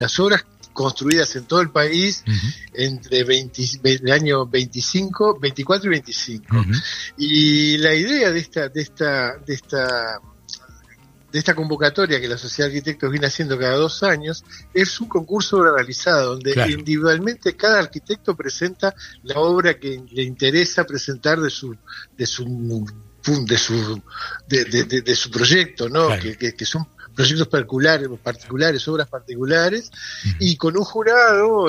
las obras construidas en todo el país entre el año 24 y 25. Y la idea de esta convocatoria que la Sociedad de Arquitectos viene haciendo cada 2 años es un concurso de obra realizada, donde individualmente cada arquitecto presenta la obra que le interesa presentar de su proyecto, ¿no? Que son proyectos particulares, obras particulares, y con un jurado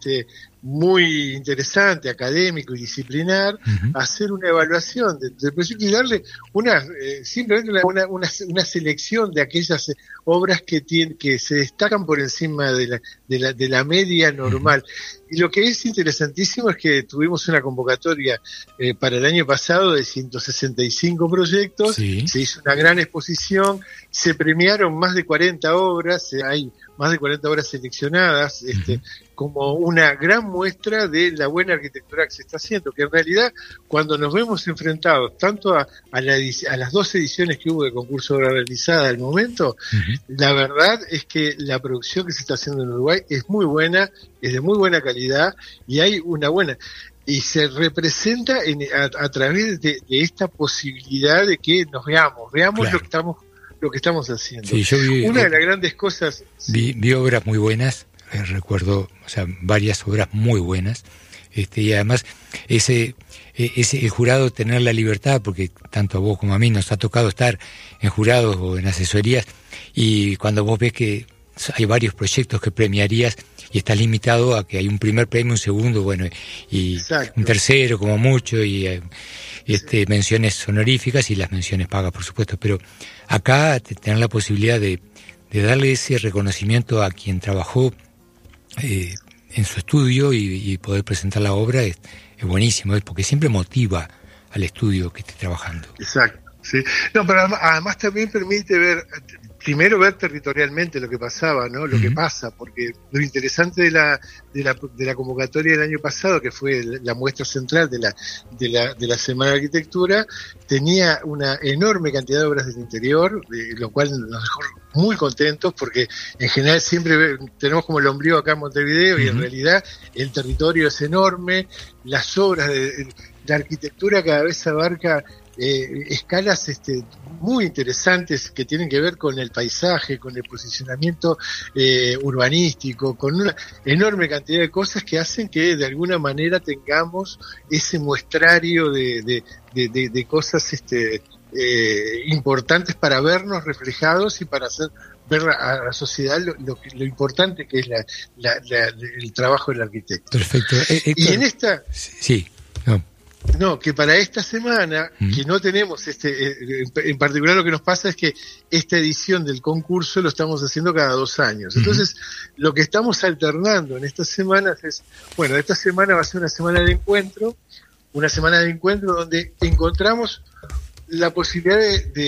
muy interesante, académico y disciplinar, hacer una evaluación del proyecto y darle simplemente una selección de aquellas obras que se destacan por encima de la media normal. Y lo que es interesantísimo es que tuvimos una convocatoria para el año pasado de 165 proyectos, se hizo una gran exposición, se premiaron más de 40 obras, hay más de 40 obras seleccionadas, como una gran muestra de la buena arquitectura que se está haciendo, que en realidad cuando nos vemos enfrentados tanto a las 2 ediciones que hubo de concurso de obra realizada al momento, la verdad es que la producción que se está haciendo en Uruguay es muy buena, es de muy buena calidad, y hay una buena, y se representa a través de esta posibilidad de que nos veamos lo que estamos haciendo. Sí, yo vi, una de las grandes cosas... Vi obras muy buenas, recuerdo, varias obras muy buenas, y además el jurado tener la libertad, porque tanto a vos como a mí nos ha tocado estar en jurados o en asesorías, y cuando vos ves que hay varios proyectos que premiarías y estás limitado a que hay un primer premio, un segundo, y un tercero como mucho, y menciones honoríficas y las menciones pagas, por supuesto, pero acá tener la posibilidad de darle ese reconocimiento a quien trabajó en su estudio y poder presentar la obra es buenísimo, porque siempre motiva al estudio que esté trabajando. Exacto, sí. No, pero además también permite ver territorialmente lo que pasaba, ¿no? Lo que pasa, porque lo interesante de la convocatoria del año pasado, que fue la muestra central de la Semana de Arquitectura, tenía una enorme cantidad de obras del interior, lo cual nos dejó muy contentos, porque en general siempre tenemos como el ombligo acá en Montevideo, y en realidad el territorio es enorme, las obras de arquitectura cada vez abarca escalas muy interesantes que tienen que ver con el paisaje, con el posicionamiento urbanístico, con una enorme cantidad de cosas que hacen que de alguna manera tengamos ese muestrario de cosas importantes para vernos reflejados y para ver a la sociedad lo importante que es el trabajo del arquitecto. Perfecto. Y en esta... Sí. No, que para esta semana, que no tenemos en particular, lo que nos pasa es que esta edición del concurso lo estamos haciendo cada 2 años. Entonces, lo que estamos alternando en estas semanas esta semana va a ser una semana de encuentro donde encontramos la posibilidad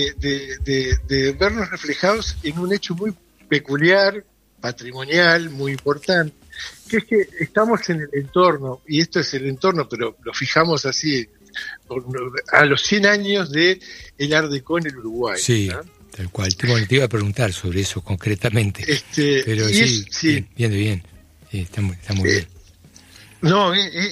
de vernos reflejados en un hecho muy peculiar, patrimonial, muy importante, que es que estamos en el entorno, y esto es el entorno, pero lo fijamos así, a los 100 años de el Art Deco en el Uruguay. Sí, ¿no? Tal cual. Te iba a preguntar sobre eso concretamente. Pero bien. Está muy bien. No,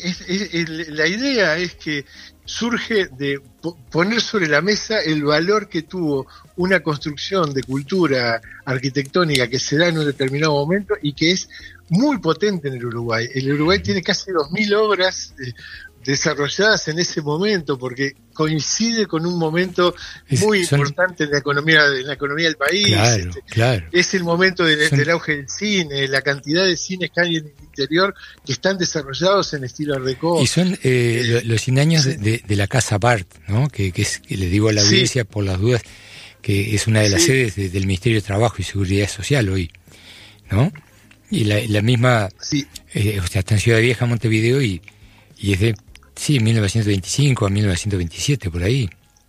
la idea es que surge de poner sobre la mesa el valor que tuvo una construcción de cultura arquitectónica que se da en un determinado momento y que es muy potente en el Uruguay. El Uruguay tiene casi 2.000 obras desarrolladas en ese momento, porque coincide con un momento muy importante en la economía del país. Claro. Es el momento del auge del cine, la cantidad de cines que hay en el interior que están desarrollados en estilo Art Deco. Y son los 100 años de la Casa Bart, ¿no? Que le digo a la audiencia por las dudas, que es una de las sedes del Ministerio de Trabajo y Seguridad Social hoy, ¿no? Y la misma, está en Ciudad Vieja, Montevideo, y es de 1925 a 1927, por ahí,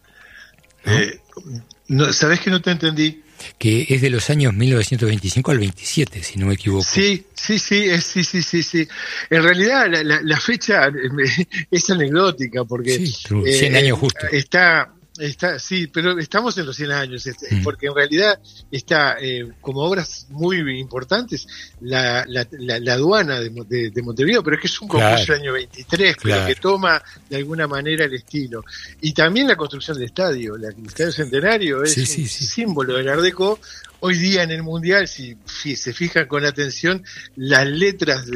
¿no? ¿Sabés que no te entendí? Que es de los años 1925 al 27, si no me equivoco. Sí. En realidad la fecha es anecdótica, porque 100 años justo. Sí, pero estamos en los 100 años, porque en realidad está como obras muy importantes la aduana de Montevideo, pero es que es un concurso del año 23, pero que toma de alguna manera el estilo. Y también la construcción del estadio, el Estadio Centenario es un símbolo del Art Deco. Hoy día en el Mundial, si se fijan con atención, las letras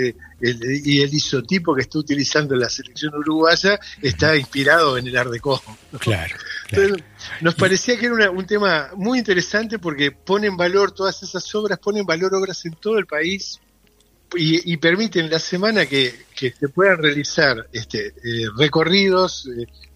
y el isotipo que está utilizando la selección uruguaya está inspirado en el Art Deco. Claro. Entonces, nos parecía que era un tema muy interesante porque pone en valor todas esas obras, pone en valor obras en todo el país y permiten la semana que se puedan realizar recorridos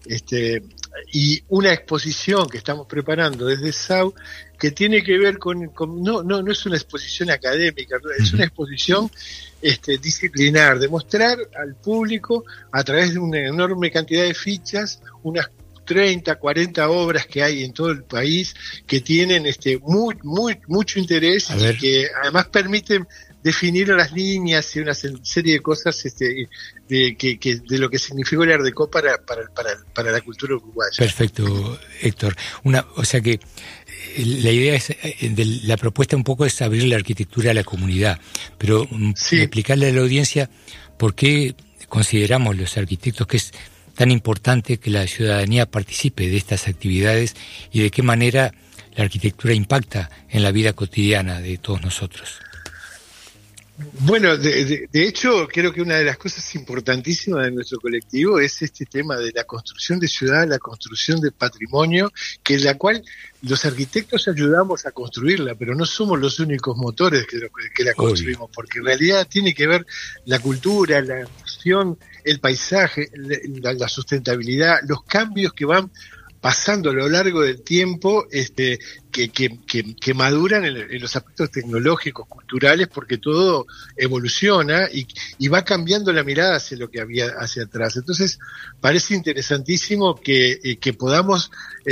y una exposición que estamos preparando desde SAU que tiene que ver con no es una exposición académica, es una exposición disciplinar, de mostrar al público a través de una enorme cantidad de fichas unas 30, 40 obras que hay en todo el país que tienen mucho interés y que además permiten definir las líneas y una serie de cosas de lo que significó el Art Deco para la cultura uruguaya. Perfecto, Héctor. O sea que la idea la propuesta un poco es abrir la arquitectura a la comunidad, pero explicarle a la audiencia por qué consideramos los arquitectos que es tan importante que la ciudadanía participe de estas actividades y de qué manera la arquitectura impacta en la vida cotidiana de todos nosotros. Bueno, de hecho, creo que una de las cosas importantísimas de nuestro colectivo es este tema de la construcción de ciudad, la construcción de patrimonio, que en la cual los arquitectos ayudamos a construirla, pero no somos los únicos motores que la construimos, porque en realidad tiene que ver la cultura, la acción, el paisaje, la sustentabilidad, los cambios que van pasando a lo largo del tiempo, que maduran en los aspectos tecnológicos, culturales, porque todo evoluciona y va cambiando la mirada hacia lo que había hacia atrás. Entonces, parece interesantísimo que podamos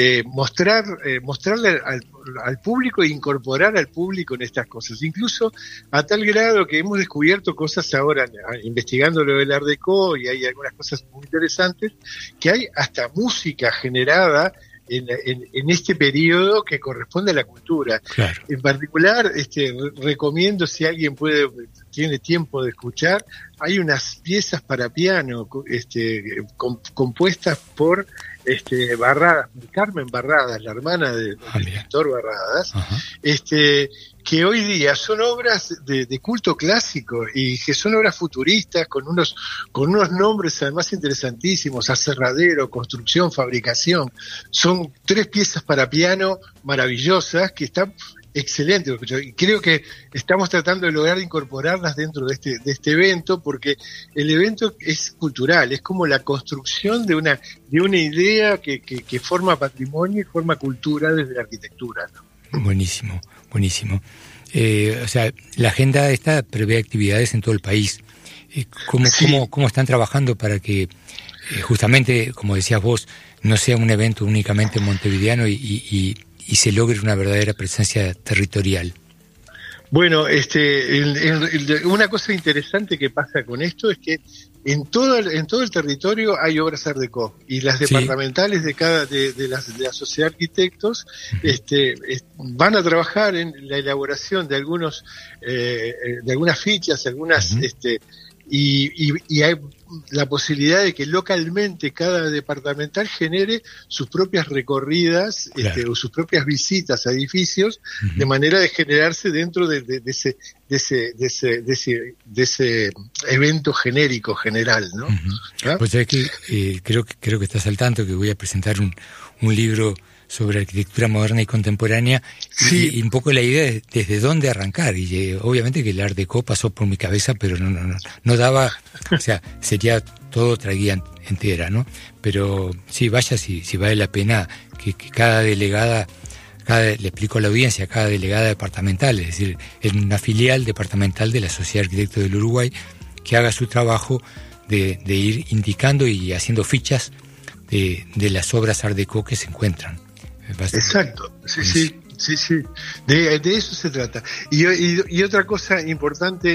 mostrarle al público e incorporar al público en estas cosas, incluso a tal grado que hemos descubierto cosas ahora, investigando lo del Art Deco, y hay algunas cosas muy interesantes, que hay hasta música generada en este periodo que corresponde a la cultura. Claro. En particular, recomiendo, si alguien tiene tiempo de escuchar, hay unas piezas para piano compuestas por Barradas, Carmen Barradas, la hermana del director Barradas, que hoy día son obras de culto clásico y que son obras futuristas con unos nombres además interesantísimos: aserradero, construcción, fabricación. Son 3 piezas para piano maravillosas que están excelentes. Y creo que estamos tratando de lograr incorporarlas dentro de este evento, porque el evento es cultural, es como la construcción de una idea que forma patrimonio y forma cultura desde la arquitectura, ¿no? Buenísimo. O sea, la agenda esta prevé actividades en todo el país. ¿Cómo están trabajando para que justamente, como decías vos, no sea un evento únicamente montevideano y se logre una verdadera presencia territorial? Bueno, una cosa interesante que pasa con esto es que en todo el territorio hay obras Art Deco, y las departamentales de la sociedad de arquitectos van a trabajar en la elaboración de algunas fichas, y hay la posibilidad de que localmente cada departamental genere sus propias recorridas, o sus propias visitas a edificios, de manera de generarse dentro de ese evento genérico general, ¿no? ¿Ah? Pues es que creo que estás al tanto que voy a presentar un libro sobre arquitectura moderna y contemporánea, y un poco la idea es desde dónde arrancar, y obviamente que el Art Deco pasó por mi cabeza, pero no daba, o sea, sería todo otra guía entera, ¿no? Pero sí, vaya si vale la pena que cada delegada, le explico a la audiencia, cada delegada departamental, es decir, es una filial departamental de la Sociedad de Arquitectos del Uruguay, que haga su trabajo de ir indicando y haciendo fichas de las obras Art Deco que se encuentran. Exacto, sí. De eso se trata. Y otra cosa importante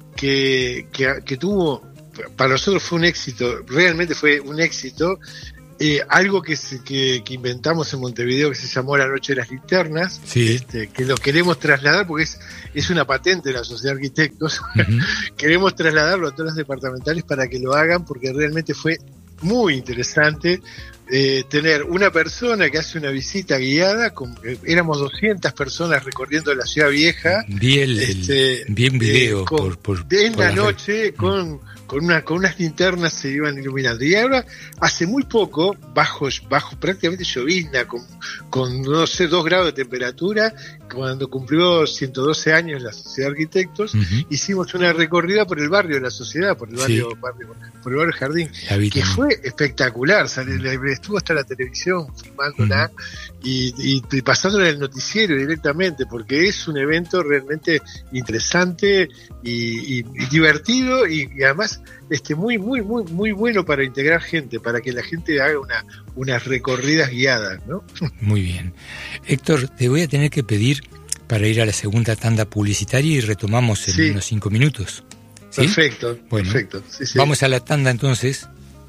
que tuvo, para nosotros fue un éxito, realmente fue un éxito, algo que inventamos en Montevideo que se llamó La Noche de las Linternas, sí. Que lo queremos trasladar porque es una patente de la Sociedad de Arquitectos. Queremos trasladarlo a todos los departamentales para que lo hagan, porque realmente fue muy interesante tener una persona que hace una visita guiada. Éramos 200 personas recorriendo la ciudad vieja. Vi un video en la noche con unas linternas se iban iluminando. Y ahora, hace muy poco, bajo prácticamente llovizna, con no sé, 2 grados de temperatura, cuando cumplió 112 años la Sociedad de Arquitectos, hicimos una recorrida por el barrio de la Sociedad, por el barrio Jardín, que fue espectacular. Estuvo hasta la televisión filmándola y pasándola en el noticiero directamente, porque es un evento realmente interesante y divertido, y además muy bueno para integrar gente, para que la gente haga unas recorridas guiadas, ¿no? Muy bien. Héctor, te voy a tener que pedir para ir a la segunda tanda publicitaria y retomamos en unos 5 minutos. ¿Sí? Perfecto, bueno, perfecto. Sí. Vamos a la tanda entonces.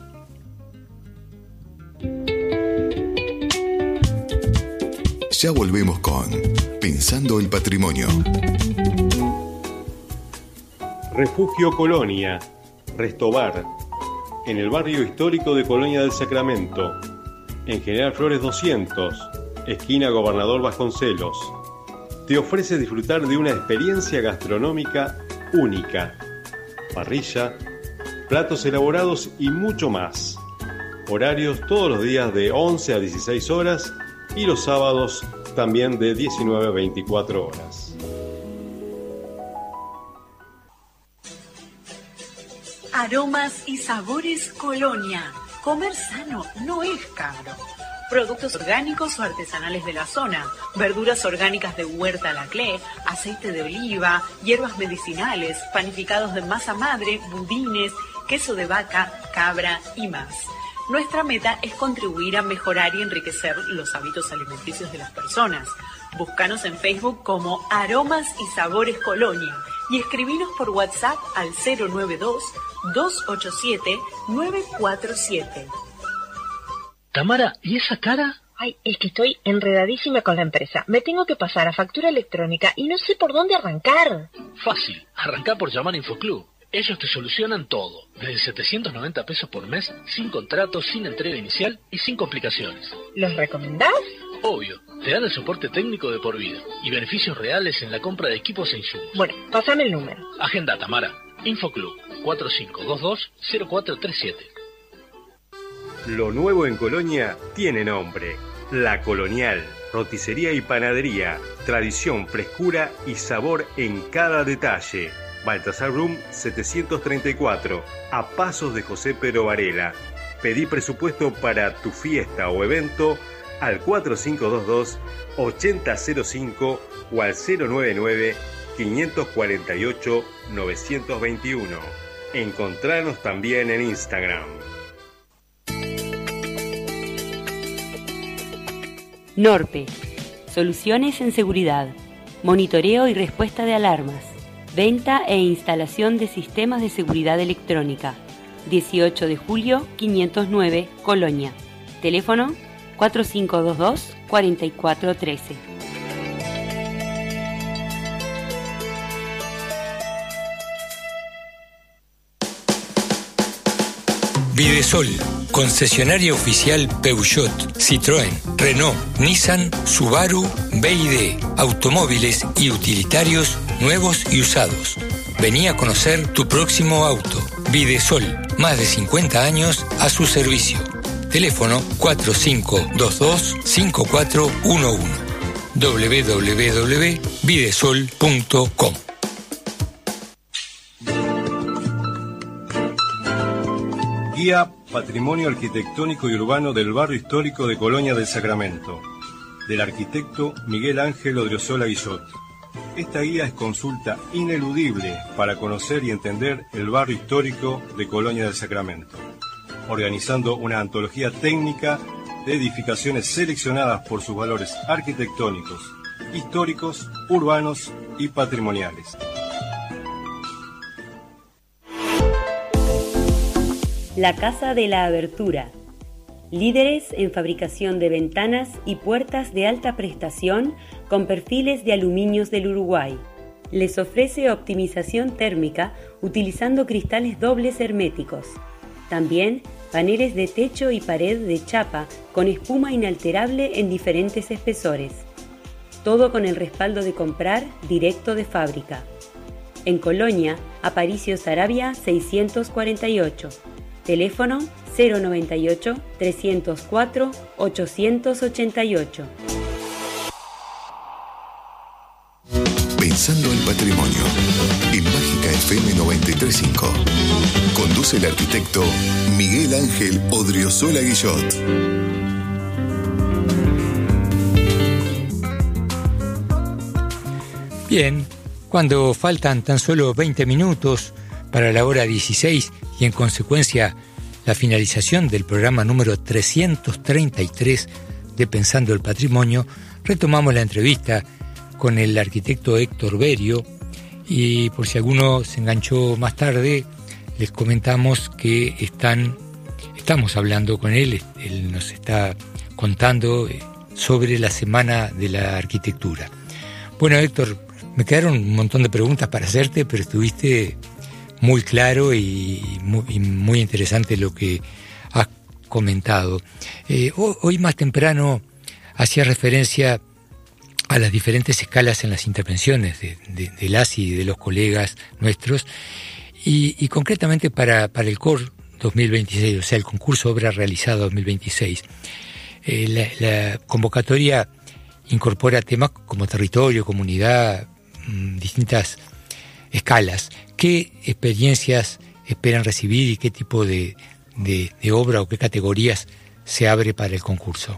Ya volvemos con Pensando el Patrimonio. Refugio Colonia, Restobar, en el barrio histórico de Colonia del Sacramento, en General Flores 200, esquina Gobernador Vasconcelos. Te ofrece disfrutar de una experiencia gastronómica única. Parrilla, platos elaborados y mucho más. Horarios todos los días de 11 a 16 horas y los sábados también de 19 a 24 horas. Aromas y sabores Colonia. Comer sano no es caro. Productos orgánicos o artesanales de la zona, verduras orgánicas de huerta Laclé, aceite de oliva, hierbas medicinales, panificados de masa madre, budines, queso de vaca, cabra y más. Nuestra meta es contribuir a mejorar y enriquecer los hábitos alimenticios de las personas. Búscanos en Facebook como Aromas y Sabores Colonia y escribinos por WhatsApp al 092-287-947. Tamara, ¿y esa cara? Ay, es que estoy enredadísima con la empresa. Me tengo que pasar a factura electrónica y no sé por dónde arrancar. Fácil, arrancá por llamar a InfoClub. Ellos te solucionan todo, desde 790 pesos por mes, sin contrato, sin entrega inicial y sin complicaciones. ¿Los recomendás? Obvio, te dan el soporte técnico de por vida y beneficios reales en la compra de equipos e insumos. Bueno, pásame el número. Agenda, Tamara. InfoClub 4522-0437. Lo nuevo en Colonia tiene nombre. La Colonial. Roticería y panadería. Tradición, frescura y sabor en cada detalle. Baltasar Room 734, a pasos de José Pedro Varela. Pedí presupuesto para tu fiesta o evento al 4522-8005 o al 099-548-921. Encontranos también en Instagram. Norpe, soluciones en seguridad, monitoreo y respuesta de alarmas. Venta e instalación de sistemas de seguridad electrónica. 18 de julio, 509, Colonia. Teléfono 4522-4413. Videsol, concesionaria oficial Peugeot, Citroën, Renault, Nissan, Subaru, BYD, automóviles y utilitarios nuevos y usados. Vení a conocer tu próximo auto. Videsol, más de 50 años a su servicio. Teléfono 4522-5411. www.videsol.com. Guía Patrimonio Arquitectónico y Urbano del Barrio Histórico de Colonia del Sacramento, del arquitecto Miguel Ángel Odriozola Guillot. Esta guía es consulta ineludible para conocer y entender el barrio histórico de Colonia del Sacramento, organizando una antología técnica de edificaciones seleccionadas por sus valores arquitectónicos, históricos, urbanos y patrimoniales. La Casa de la Abertura. líderes en fabricación de ventanas y puertas de alta prestación con perfiles de aluminios del Uruguay. Les ofrece optimización térmica utilizando cristales dobles herméticos. También paneles de techo y pared de chapa con espuma inalterable en diferentes espesores. Todo con el respaldo de comprar directo de fábrica. En Colonia, Aparicio Saravia 648. Teléfono 098-304-888. Pensando el patrimonio, en Mágica FM 93.5. Conduce el arquitecto Miguel Ángel Odriozola Guillot. Bien, cuando faltan tan solo 20 minutos para la hora 16 y en consecuencia la finalización del programa número 333 de Pensando el Patrimonio, retomamos la entrevista con el arquitecto Héctor Berio, y por si alguno se enganchó más tarde, les comentamos que estamos hablando con él nos está contando sobre la Semana de la Arquitectura. Bueno, Héctor, me quedaron un montón de preguntas para hacerte, pero estuviste muy claro y muy interesante lo que has comentado. Hoy más temprano hacía referencia a las diferentes escalas en las intervenciones de las y de los colegas nuestros, y concretamente para el COR 2026, o sea, el concurso Obra Realizada 2026. La convocatoria incorpora temas como territorio, comunidad, distintas escalas. ¿Qué experiencias esperan recibir y qué tipo de obra o qué categorías se abre para el concurso?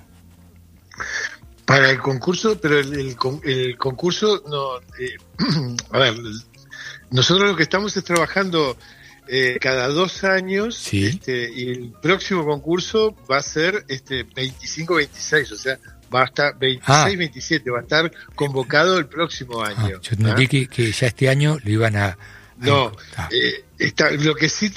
Para el concurso, pero el concurso no. A ver, nosotros lo que estamos es trabajando cada 2 años, sí. Y el próximo concurso va a ser 25-26, o sea, va a estar 26-27, va a estar convocado el próximo año. Yo entendí que ya este año lo iban a... No, lo que sí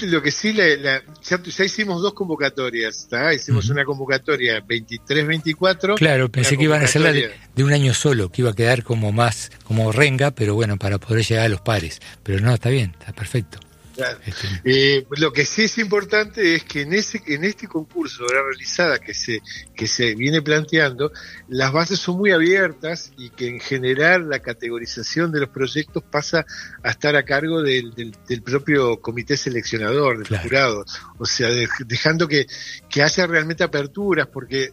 ya hicimos 2 convocatorias, ¿está? Hicimos una convocatoria 23-24. Claro, pensé que iban a hacerla de un año solo, que iba a quedar como más, como renga, pero bueno, para poder llegar a los pares. Pero no, está bien, está perfecto. Claro. Lo que sí es importante es que en este concurso de obra realizada que se viene planteando, las bases son muy abiertas y que en general la categorización de los proyectos pasa a estar a cargo del propio comité seleccionador, del jurado, o sea, dejando que haya realmente aperturas, porque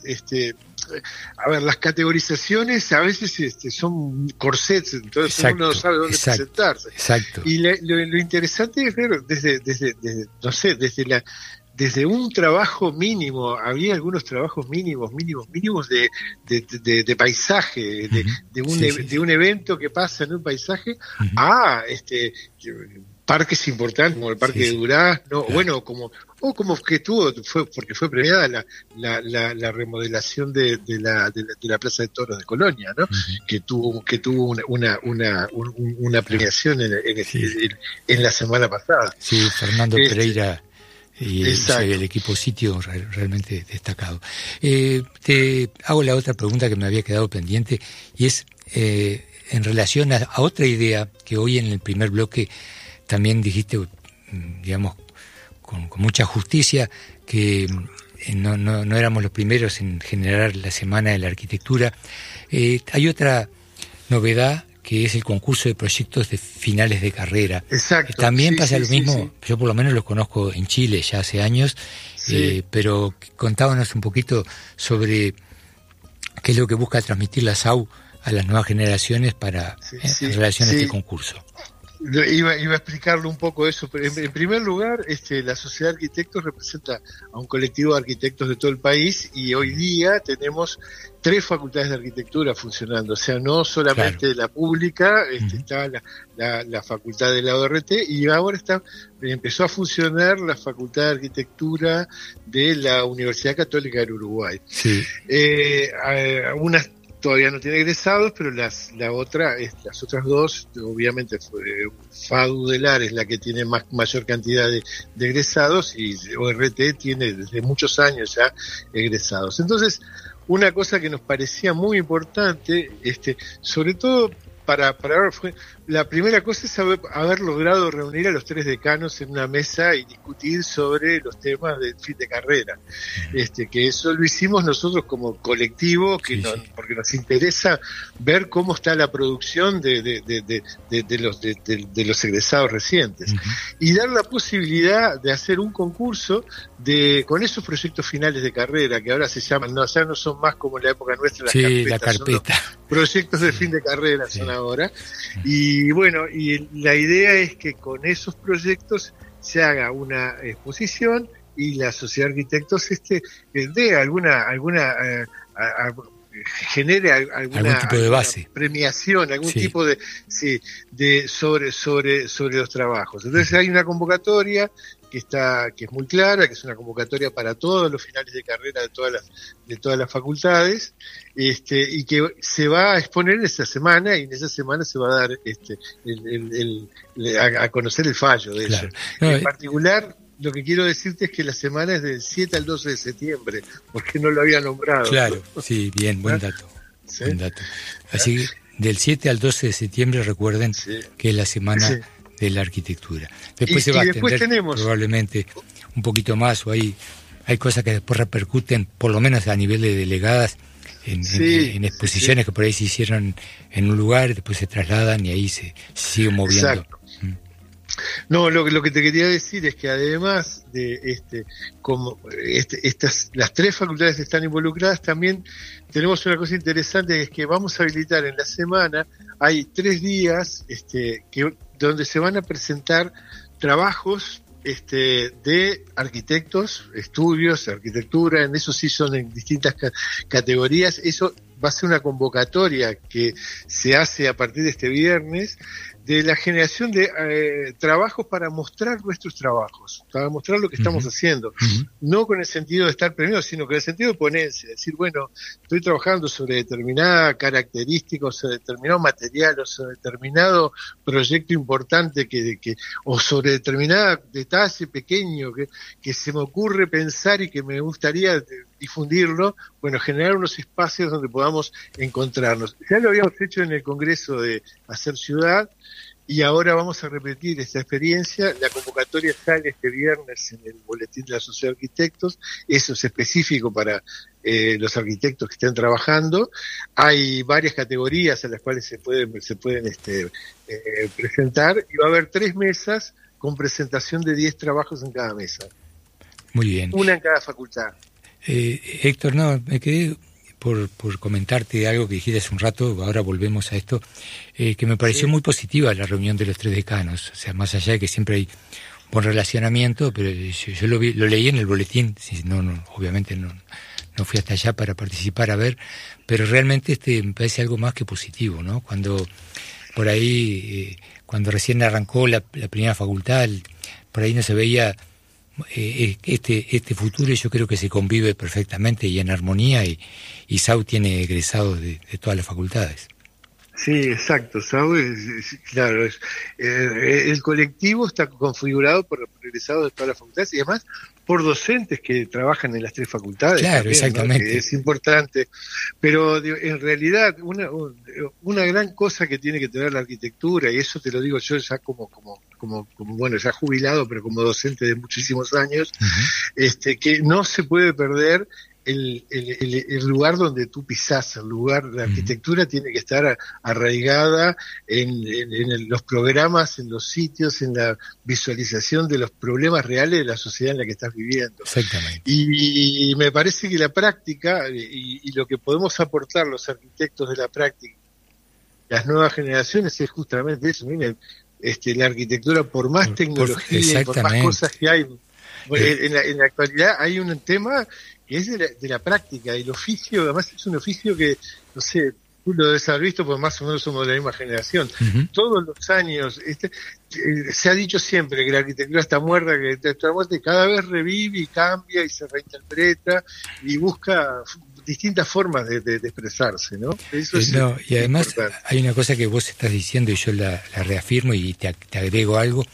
a ver, las categorizaciones a veces son corsets, entonces uno no sabe dónde presentarse. Exacto. Y lo interesante es ver desde un trabajo mínimo, había algunos trabajos mínimos de paisaje, de un evento que pasa en un paisaje, parques importantes como el Parque de Durazno, bueno, como que porque fue premiada la remodelación de la Plaza de Toros de Colonia, ¿no? Que tuvo una premiación en la semana pasada. Sí, Fernando Pereira y el equipo sitio realmente destacado. Te hago la otra pregunta que me había quedado pendiente, y es en relación a otra idea que hoy en el primer bloque también dijiste, digamos, con mucha justicia, que no éramos los primeros en generar la Semana de la Arquitectura. Hay otra novedad, que es el concurso de proyectos de finales de carrera. Exacto. También pasa lo mismo, yo por lo menos los conozco en Chile ya hace años, pero contábanos un poquito sobre qué es lo que busca transmitir la SAU a las nuevas generaciones en relación a este concurso. Iba a explicarle un poco eso, pero en primer lugar, la Sociedad de Arquitectos representa a un colectivo de arquitectos de todo el país, y hoy día tenemos 3 facultades de arquitectura funcionando, o sea, no solamente la pública, está la facultad de la ORT, y ahora empezó a funcionar la Facultad de Arquitectura de la Universidad Católica del Uruguay. Sí. Unas todavía no tiene egresados, pero las otras dos, obviamente FADUDELAR es la que tiene mayor cantidad de egresados, y ORT tiene desde muchos años ya egresados. Entonces, una cosa que nos parecía muy importante, sobre todo para ver, la primera cosa es haber logrado reunir a los 3 decanos en una mesa y discutir sobre los temas del fin de carrera. Que eso lo hicimos nosotros como colectivo, porque nos interesa ver cómo está la producción de los egresados recientes. Y dar la posibilidad de hacer un concurso con esos proyectos finales de carrera, que ahora se llaman, ya no son más como en la época nuestra, la carpeta. Proyectos de fin de carrera son ahora. Y bueno, y la idea es que con esos proyectos se haga una exposición y la Sociedad de Arquitectos dé genere algún tipo de base, premiación, algún tipo de sobre los trabajos. Entonces hay una convocatoria que es muy clara, que es una convocatoria para todos los finales de carrera de todas las facultades, y que se va a exponer en esa semana, y en esa semana se va a dar a conocer el fallo de eso. En particular, lo que quiero decirte es que la semana es del 7 al 12 de septiembre, porque no lo había nombrado. Claro, sí, bien, buen dato. ¿Sí? Buen dato. Así, del 7 al 12 de septiembre, recuerden que es la semana de la arquitectura. Después se va a extender probablemente un poquito más, o hay cosas que después repercuten, por lo menos a nivel de delegadas, en exposiciones que por ahí se hicieron en un lugar, después se trasladan y ahí se siguen moviendo. Exacto. No, lo que te quería decir es que además de las 3 facultades están involucradas, también tenemos una cosa interesante, que es que vamos a habilitar en la semana, hay 3 días donde se van a presentar trabajos de arquitectos, estudios, arquitectura, en eso sí son en distintas categorías. Eso va a ser una convocatoria que se hace a partir de este viernes, de la generación de trabajos para mostrar nuestros trabajos, para mostrar lo que estamos haciendo, no con el sentido de estar premiados, sino con el sentido de ponencia, decir, bueno, estoy trabajando sobre determinada característica, o sobre determinado material, o sobre determinado proyecto importante o sobre determinado detalle pequeño que se me ocurre pensar y que me gustaría difundirlo, bueno, generar unos espacios donde podamos encontrarnos. Ya lo habíamos hecho en el Congreso de Hacer Ciudad, y ahora vamos a repetir esta experiencia. La convocatoria sale este viernes en el boletín de la Sociedad de Arquitectos. Eso es específico para los arquitectos que estén trabajando. Hay varias categorías a las cuales se pueden presentar, y va a haber 3 mesas con presentación de 10 trabajos en cada mesa. Muy bien. Una en cada facultad. Héctor, me quedé por comentarte algo que dijiste hace un rato, ahora volvemos a esto, que me pareció muy positiva la reunión de los 3 decanos, o sea, más allá de que siempre hay buen relacionamiento, pero yo lo leí en el boletín, obviamente no fui hasta allá para participar a ver, pero realmente me parece algo más que positivo, ¿no? Cuando por ahí, cuando recién arrancó la primera facultad, por ahí no se veía este futuro, y yo creo que se convive perfectamente y en armonía, y SAU tiene egresados de todas las facultades. Sí, exacto. SAU claro, el colectivo está configurado por egresados de todas las facultades, y además por docentes que trabajan en las 3 facultades. Claro, también, exactamente. ¿no? Que es importante. Pero en realidad una gran cosa que tiene que tener la arquitectura, y eso te lo digo yo ya como bueno, ya jubilado, pero como docente de muchísimos años, que no se puede perder el lugar donde tú pisás, la arquitectura tiene que estar arraigada en los programas, en los sitios, en la visualización de los problemas reales de la sociedad en la que estás viviendo. Exactamente. Y me parece que la práctica, y lo que podemos aportar los arquitectos de la práctica, las nuevas generaciones, es justamente eso. Miren, la arquitectura, por más tecnología y por más cosas que hay, en la actualidad hay un tema que es de la práctica. El oficio, además, es un oficio que, no sé, tú lo debes haber visto, porque más o menos somos de la misma generación. Todos los años, se ha dicho siempre que la arquitectura está muerta, que está muerta, y cada vez revive y cambia y se reinterpreta y busca distintas formas de expresarse, ¿no? Eso es y además importante. hay una cosa que vos estás diciendo y yo la reafirmo y te agrego algo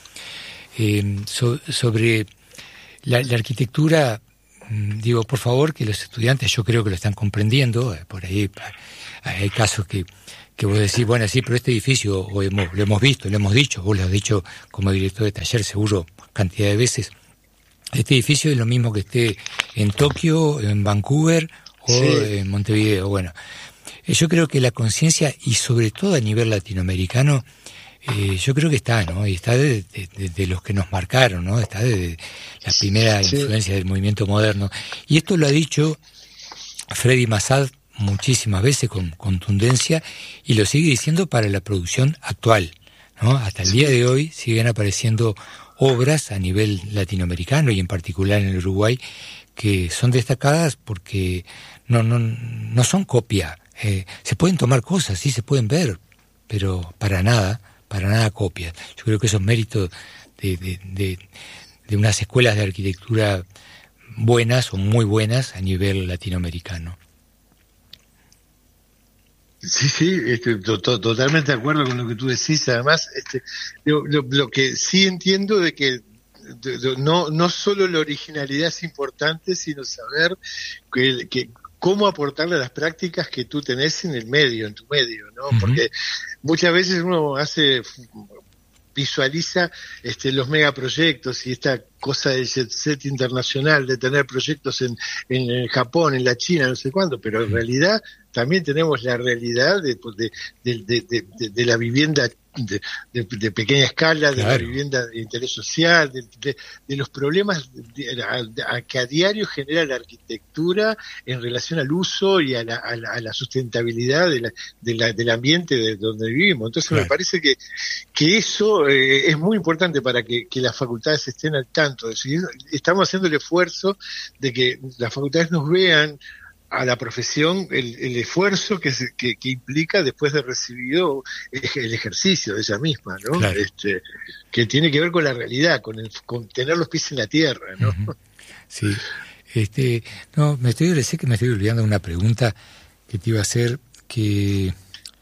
sobre la arquitectura. Digo, por favor, que los estudiantes, yo creo que lo están comprendiendo. Por ahí hay casos que vos decís, bueno, sí, pero este edificio lo hemos visto, lo hemos dicho, vos lo has dicho como director de taller seguro cantidad de veces. Este edificio es lo mismo que esté en Tokio, en Vancouver o en Montevideo. Bueno, yo creo que la conciencia, y sobre todo a nivel latinoamericano, yo creo que está, ¿no? Y está de los que nos marcaron, ¿no? Está de la primera influencia del movimiento moderno. Y esto lo ha dicho Freddy Massad muchísimas veces con contundencia, y lo sigue diciendo para la producción actual, ¿no? Hasta el día de hoy siguen apareciendo obras a nivel latinoamericano y en particular en el Uruguay que son destacadas porque no son copia. Se pueden tomar cosas, sí se pueden ver, pero para nada copias. Yo creo que esos méritos de unas escuelas de arquitectura buenas o muy buenas a nivel latinoamericano. Sí, totalmente de acuerdo con lo que tú decís. Además, lo que sí entiendo de que no solo la originalidad es importante, sino saber que cómo aportarle a las prácticas que tú tenés en tu medio, ¿no? Uh-huh. Porque muchas veces uno visualiza los megaproyectos y esta cosa del jet set internacional, de tener proyectos en Japón, en la China, no sé cuándo, pero en realidad también tenemos la realidad de la vivienda de pequeña escala, de la vivienda de interés social, de los problemas que a diario genera la arquitectura en relación al uso y a la sustentabilidad del ambiente de donde vivimos. Entonces me parece que eso es muy importante para que las facultades estén al tanto. Es decir, estamos haciendo el esfuerzo de que las facultades nos vean a la profesión el esfuerzo que implica después de recibido el ejercicio de ella misma, ¿no? Claro. Que tiene que ver con la realidad, con tener los pies en la tierra, ¿no? Uh-huh. Sí. Sé que me estoy olvidando de una pregunta que te iba a hacer, que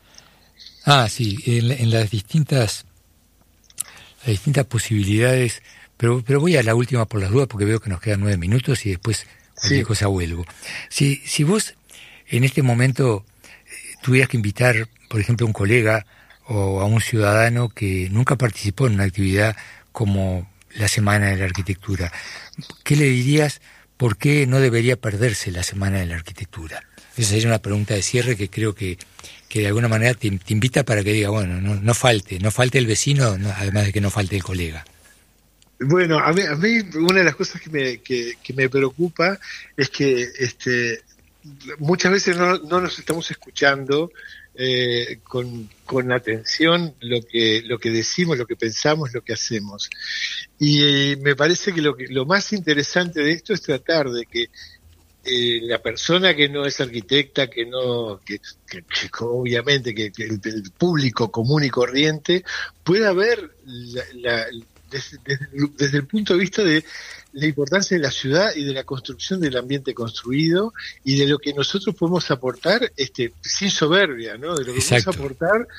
en las distintas posibilidades, pero voy a la última por las dudas porque veo que nos quedan 9 minutos y después cualquier cosa vuelvo. Si vos en este momento tuvieras que invitar, por ejemplo, a un colega o a un ciudadano que nunca participó en una actividad como la Semana de la Arquitectura, ¿qué le dirías? ¿Por qué no debería perderse la Semana de la Arquitectura? Esa sería una pregunta de cierre que creo que de alguna manera te invita para que diga, bueno, no falte el vecino, además de que no falte el colega. Bueno, a mí una de las cosas que me preocupa es que muchas veces no nos estamos escuchando con atención lo que decimos, lo que pensamos, lo que hacemos. Y me parece que lo más interesante de esto es tratar de que la persona que no es arquitecta, que obviamente que el público común y corriente pueda ver desde el punto de vista de la importancia de la ciudad y de la construcción del ambiente construido y de lo que nosotros podemos aportar sin soberbia, ¿no? De lo que podemos aportar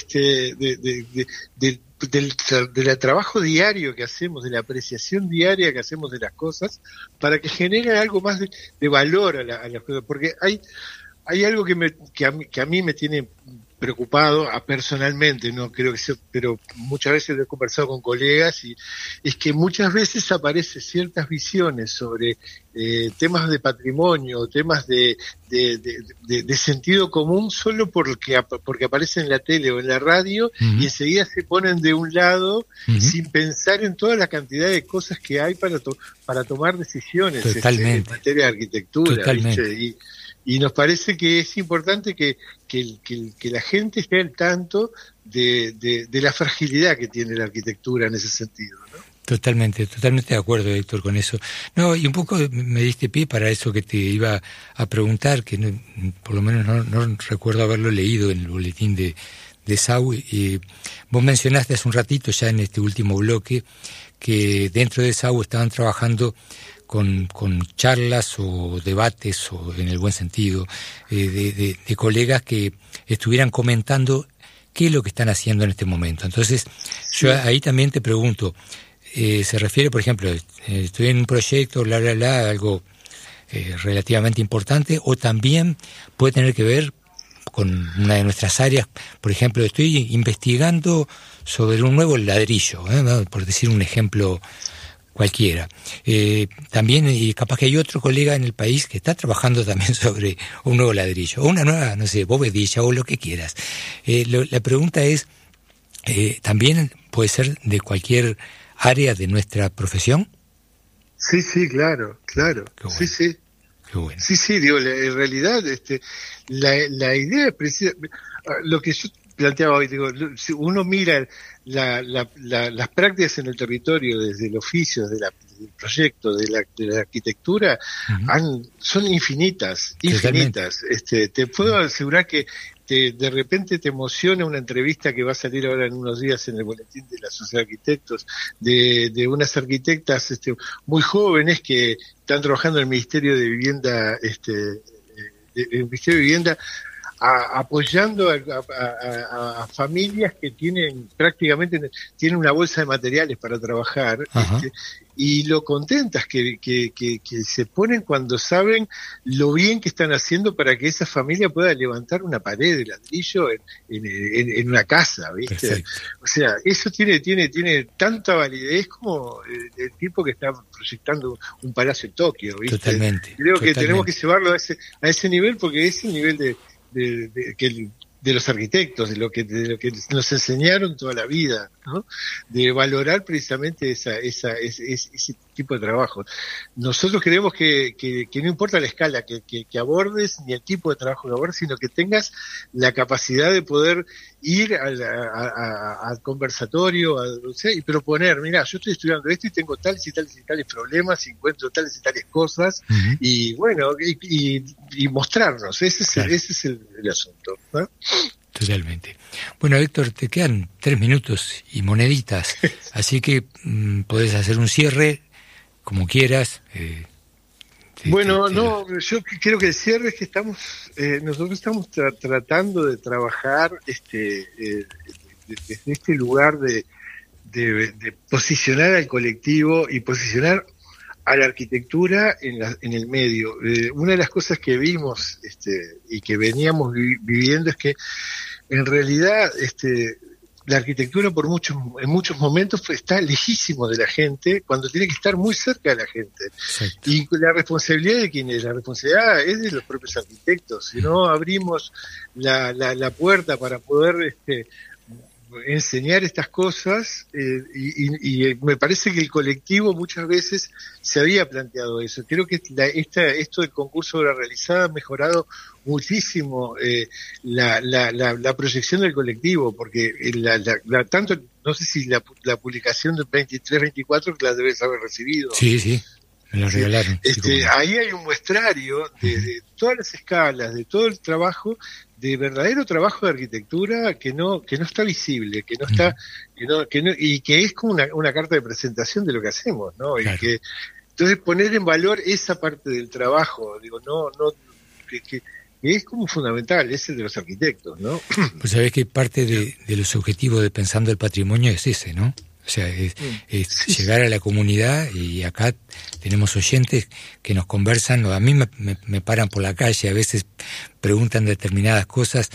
del trabajo diario que hacemos, de la apreciación diaria que hacemos de las cosas, para que genere algo más de valor a las cosas, porque hay algo que a mí me tiene preocupado personalmente, no creo que sea, pero muchas veces he conversado con colegas y es que muchas veces aparecen ciertas visiones sobre temas de patrimonio, temas de sentido común solo porque aparecen en la tele o en la radio. Uh-huh. Y enseguida se ponen de un lado. Uh-huh. Sin pensar en toda la cantidad de cosas que hay para tomar decisiones en materia de arquitectura. Y nos parece que es importante que la gente esté al tanto de la fragilidad que tiene la arquitectura en ese sentido, ¿no? Totalmente de acuerdo, Héctor, con eso. No, y un poco me diste pie para eso que te iba a preguntar, que por lo menos no recuerdo haberlo leído en el boletín de SAU. Vos mencionaste hace un ratito, ya en este último bloque, que dentro de SAU estaban trabajando con charlas o debates, o en el buen sentido, de colegas que estuvieran comentando qué es lo que están haciendo en este momento. Entonces, yo ahí también te pregunto, se refiere, por ejemplo, estoy en un proyecto, algo relativamente importante, o también puede tener que ver con una de nuestras áreas. Por ejemplo, estoy investigando sobre un nuevo ladrillo, por decir un ejemplo cualquiera. También, y capaz que hay otro colega en el país que está trabajando también sobre un nuevo ladrillo, o una nueva, no sé, bovedilla, o lo que quieras. La pregunta es, ¿también puede ser de cualquier área de nuestra profesión? Sí, claro. Bueno. Sí. Qué bueno. Sí, digo, en realidad, la idea es precisa. Lo que yo planteaba hoy, digo, si uno mira las prácticas en el territorio desde el oficio, del proyecto, de la arquitectura, son infinitas. Te puedo asegurar que de repente te emociona una entrevista que va a salir ahora en unos días en el boletín de la Sociedad de Arquitectos, de unas arquitectas muy jóvenes que están trabajando en el Ministerio de Vivienda, apoyando a familias que tienen una bolsa de materiales para trabajar, y lo contentas que se ponen cuando saben lo bien que están haciendo para que esa familia pueda levantar una pared de ladrillo en una casa, ¿viste? Perfecto. O sea, eso tiene tanta validez como el tipo que está proyectando un palacio en Tokio, ¿viste? Totalmente. Creo que tenemos que llevarlo a ese nivel, porque es el nivel de los arquitectos, de lo que nos enseñaron toda la vida, ¿no? De valorar precisamente ese tipo de trabajo. Nosotros creemos que no importa la escala que abordes, ni el tipo de trabajo que abordes, sino que tengas la capacidad de poder ir al conversatorio, y proponer, mira, yo estoy estudiando esto y tengo tales y tales y tales problemas, y encuentro tales y tales cosas, y bueno, y mostrarnos, ese es el asunto, ¿no? Totalmente. Bueno, Héctor, te quedan 3 minutos y moneditas, así que podés hacer un cierre como quieras. Yo quiero que el cierre es que nosotros estamos tratando de trabajar desde este lugar de posicionar al colectivo y posicionar a la arquitectura en el medio. Una de las cosas que vimos y que veníamos viviendo es que en realidad la arquitectura en muchos momentos está lejísimo de la gente, cuando tiene que estar muy cerca de la gente. Exacto. Y la responsabilidad de quién es, la responsabilidad es de los propios arquitectos. Si no abrimos la puerta para poder enseñar estas cosas, y me parece que el colectivo muchas veces se había planteado eso. Creo que esto del concurso de obra realizada ha mejorado muchísimo la proyección del colectivo, porque tanto, no sé si la publicación del 23-24 que la debes haber recibido. Sí, me la regalaron. Ahí hay un muestrario de todas las escalas, de todo el trabajo, de verdadero trabajo de arquitectura que no está visible, que no está, y que es como una carta de presentación de lo que hacemos, ¿no? Claro. Y entonces poner en valor esa parte del trabajo, que es como fundamental, es el de los arquitectos, ¿no? Pues sabés que parte de los objetivos de Pensando el Patrimonio es ese, ¿no? O sea, es llegar a la comunidad, y acá tenemos oyentes que nos conversan, a mí me paran por la calle, a veces preguntan determinadas cosas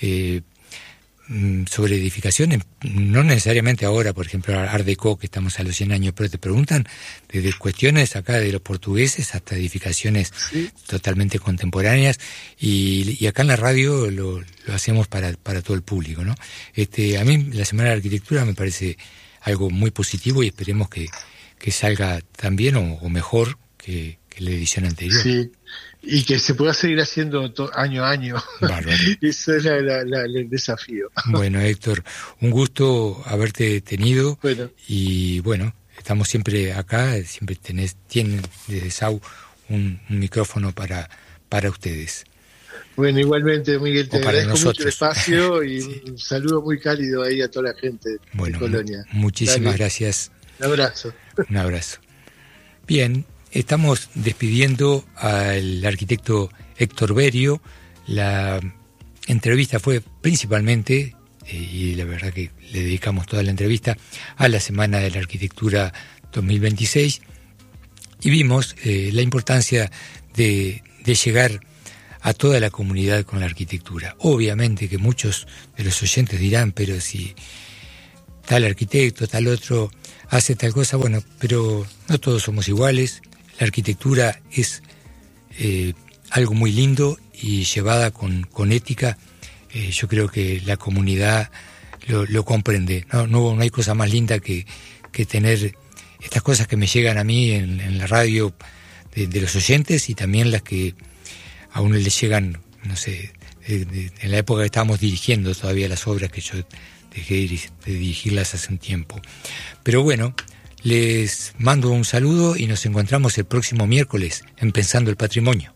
sobre edificaciones, no necesariamente ahora, por ejemplo, Art Deco, que estamos a los 100 años, pero te preguntan desde cuestiones acá de los portugueses hasta edificaciones totalmente contemporáneas, y acá en la radio lo hacemos para todo el público, ¿no? A mí la Semana de Arquitectura me parece algo muy positivo, y esperemos que salga tan bien o mejor que la edición anterior. Sí, y que se pueda seguir haciendo año a año. Bárbaro. Ese es el desafío. Bueno, Héctor, un gusto haberte tenido. Bueno. Y bueno, estamos siempre acá, siempre tienen desde SAU un micrófono para ustedes. Bueno, igualmente, Miguel, te agradezco nosotros. mucho el espacio y Sí. un saludo muy cálido ahí a toda la gente de Colonia. Muchísimas Dale. gracias. Un abrazo. Un abrazo. Bien, estamos despidiendo al arquitecto Héctor Berio. La entrevista fue principalmente, y la verdad que le dedicamos toda la entrevista, a la Semana de la Arquitectura 2026, y vimos la importancia de llegar a toda la comunidad con la arquitectura. Obviamente que muchos de los oyentes dirán, pero si tal arquitecto, tal otro hace tal cosa, bueno, pero no todos somos iguales. La arquitectura es algo muy lindo y llevada con ética. Yo creo que la comunidad lo comprende. No hay cosa más linda que tener estas cosas que me llegan a mí en la radio de los oyentes, y también las que a uno le llegan, no sé, en la época que estábamos dirigiendo todavía las obras, que yo dejé de dirigirlas hace un tiempo. Pero bueno, les mando un saludo y nos encontramos el próximo miércoles en Pensando el Patrimonio.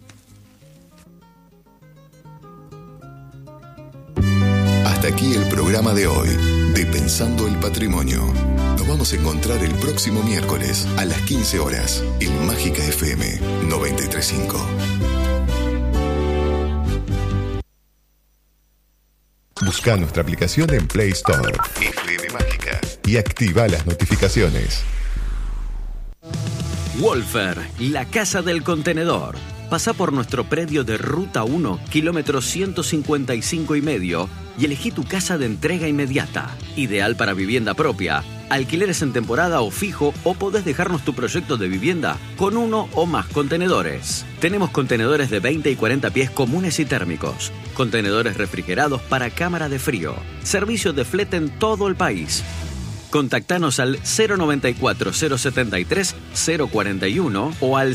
Hasta aquí el programa de hoy de Pensando el Patrimonio. Nos vamos a encontrar el próximo miércoles a las 15 horas en Mágica FM 93.5. Busca nuestra aplicación en Play Store, FM Mágica, y activa las notificaciones. Wolfer, la casa del contenedor. Pasá por nuestro predio de Ruta 1, kilómetro 155,5, y elegí tu casa de entrega inmediata. Ideal para vivienda propia, alquileres en temporada o fijo, o podés dejarnos tu proyecto de vivienda con uno o más contenedores. Tenemos contenedores de 20 y 40 pies comunes y térmicos, contenedores refrigerados para cámara de frío, servicio de flete en todo el país. Contactanos al 094-073-041 o al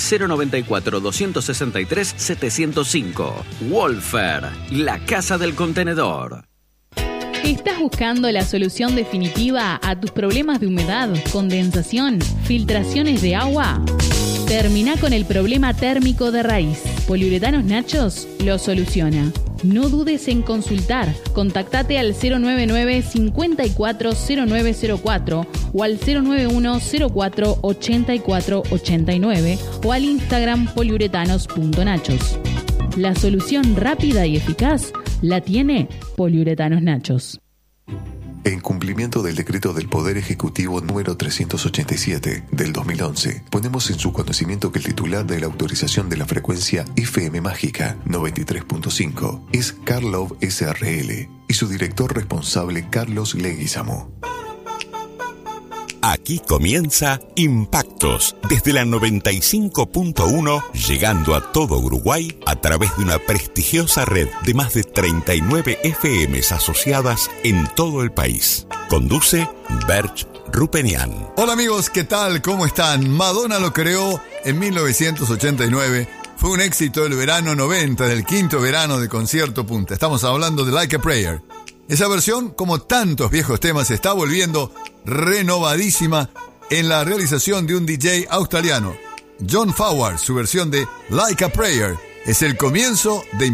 094-263-705. Wolfer, la casa del contenedor. ¿Estás buscando la solución definitiva a tus problemas de humedad, condensación, filtraciones de agua? Termina con el problema térmico de raíz. Poliuretanos Nachos lo soluciona. No dudes en consultar. Contactate al 099-540904 o al 091-04-8489 o al Instagram poliuretanos.nachos. La solución rápida y eficaz la tiene Poliuretanos Nachos. En cumplimiento del decreto del Poder Ejecutivo número 387 del 2011, ponemos en su conocimiento que el titular de la autorización de la frecuencia FM Mágica 93.5 es Carlov SRL y su director responsable Carlos Leguizamo. Aquí comienza Impactos, desde la 95.1, llegando a todo Uruguay a través de una prestigiosa red de más de 39 FMs asociadas en todo el país. Conduce Berch Rupenian. Hola amigos, ¿qué tal? ¿Cómo están? Madonna lo creó en 1989. Fue un éxito el verano 90, del quinto verano de Concierto Punta. Estamos hablando de Like a Prayer. Esa versión, como tantos viejos temas, se está volviendo renovadísima en la realización de un DJ australiano, John Fowler. Su versión de Like a Prayer es el comienzo de